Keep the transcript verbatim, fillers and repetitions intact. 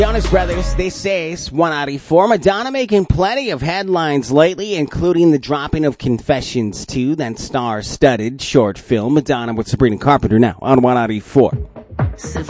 Jonas Brothers, This Is one ninety-four. Madonna making plenty of headlines lately, including the dropping of Confessions two, that star-studded short film. Madonna with Sabrina Carpenter now on one ninety-four. So